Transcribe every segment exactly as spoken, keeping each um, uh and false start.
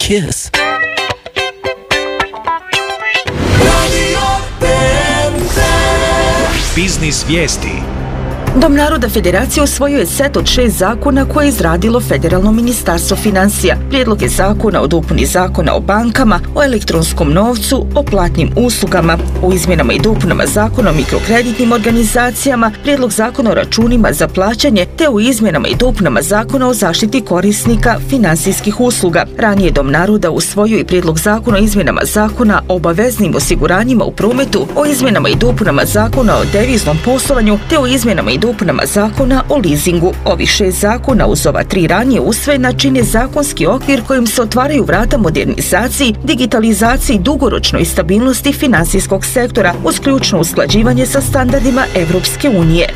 Kiss. Biznis vijesti. Dom naroda Federacije usvojio je set od šest zakona koje je izradilo Federalno ministarstvo financija. Prijedlog je zakona o dopuni zakona o bankama, o elektronskom novcu, o platnim uslugama, o izmjenama i dopunama zakona o mikrokreditnim organizacijama, prijedlog zakona o računima za plaćanje, te o izmjenama i dopunama zakona o zaštiti korisnika financijskih usluga. Ranije Dom naroda usvojio i prijedlog zakona o izmjenama zakona o obaveznim osiguranjima u prometu, o izmjenama i dopunama zakona o deviznom poslovanju, te o izmjenama i dopunama zakona o leasingu. Ovih šest zakona uz ova tri ranije usvojena čine zakonski okvir kojim se otvaraju vrata modernizaciji, digitalizaciji, dugoročnoj stabilnosti financijskog sektora uz ključno usklađivanje sa standardima Evropske unije.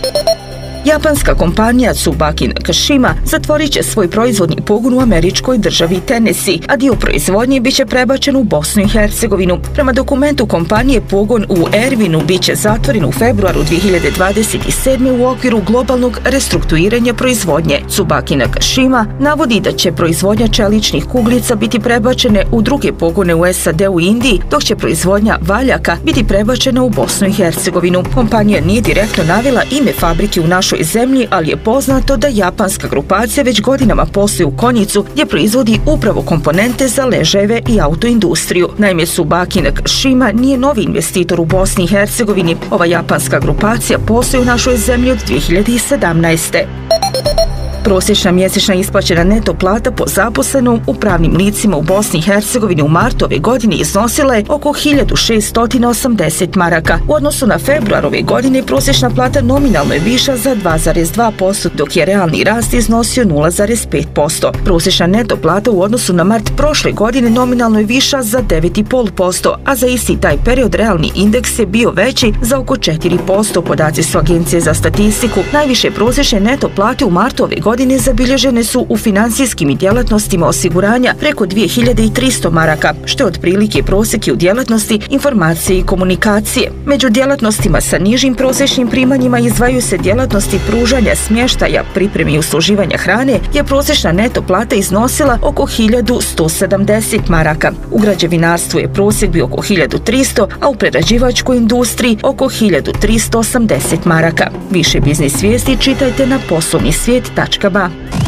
Japanska kompanija Tsubaki Nakashima zatvorit će svoj proizvodni pogon u američkoj državi Tennessee, a dio proizvodnje biće prebačen u Bosnu i Hercegovinu. Prema dokumentu kompanije, pogon u Ervinu biće zatvoren u februaru dvije hiljade dvadeset sedme. u okviru globalnog restrukturiranja proizvodnje. Tsubaki Nakashima navodi da će proizvodnja čeličnih kuglica biti prebačene u druge pogone u S A D-u i Indiji, dok će proizvodnja valjaka biti prebačena u Bosnu i Hercegovinu. Kompanija nije direktno navela ime fabrike u našoj zemlji, ali je poznato da japanska grupacija već godinama posluje u Konjicu, gdje proizvodi upravo komponente za ležajeve i autoindustriju. Naime, Tsubaki Nakashima nije novi investitor u Bosni i Hercegovini. Ova japanska grupacija posluje u našoj zemlji od dvije hiljade sedamnaeste. Prosječna mjesečna isplaćena neto plata po zaposlenom u pravnim licima u Bosni i Hercegovini u martu ove godine iznosila je oko hiljadu šeststo osamdeset maraka. U odnosu na februar ove godine prosječna plata nominalno je viša za dva zarez dva posto, dok je realni rast iznosio nula zarez pet posto. Prosječna neto plata u odnosu na mart prošle godine nominalno je viša za devet zarez pet posto, a za isti taj period realni indeks je bio veći za oko četiri posto. Podaci su Agencije za statistiku. Najviše prosječne neto plate u martu ove godine godine zabilježene su u financijskim i djelatnostima osiguranja preko dvije hiljade tristo maraka, što je otprilike prosjek u djelatnosti informacije i komunikacije. Među djelatnostima sa nižim prosječnim primanjima izdvajaju se djelatnosti pružanja smještaja, pripreme i usluživanja hrane, gdje prosječna neto plata iznosila oko hiljadu sto sedamdeset maraka. U građevinarstvu je prosjek bio oko hiljadu tristo, a u prerađivačkoj industriji oko hiljadu tristo osamdeset maraka. Više biznis vijesti čitajte na poslovni svijet tačka ba.